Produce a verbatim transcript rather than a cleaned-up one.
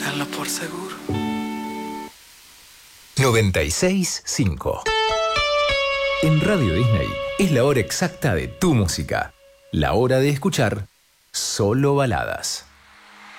tenlo por seguro. noventa y seis punto cinco. En Radio Disney es la hora exacta de tu música. La hora de escuchar solo baladas.